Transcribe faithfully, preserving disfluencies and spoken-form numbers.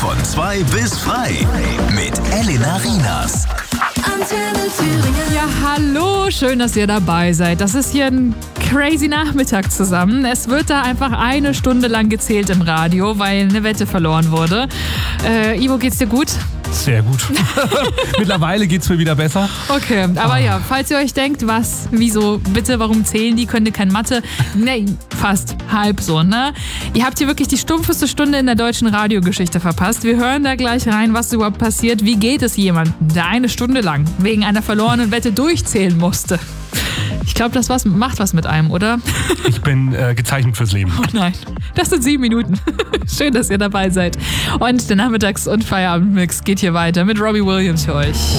Von zwei bis frei mit Elena Rienas. Ja, hallo, schön, dass ihr dabei seid. Das ist hier ein crazy Nachmittag zusammen. Es wird da einfach eine Stunde lang gezählt im Radio, weil eine Wette verloren wurde. Äh, Ivo, geht's dir gut? Sehr gut. Mittlerweile geht's mir wieder besser. Okay, aber oh. ja, falls ihr euch denkt, was, wieso, bitte, warum zählen die, könnt ihr kein Mathe? Nee, fast halb so, ne? Ihr habt hier wirklich die stumpfeste Stunde in der deutschen Radiogeschichte verpasst. Wir hören da gleich rein, was überhaupt passiert. Wie geht es jemandem, der eine Stunde lang wegen einer verlorenen Wette durchzählen musste? Ich glaube, das was, macht was mit einem, oder? Ich bin äh, gezeichnet fürs Leben. Oh nein, das sind sieben Minuten. Schön, dass ihr dabei seid. Und der Nachmittags- und Feierabendmix geht hier weiter mit Robbie Williams für euch.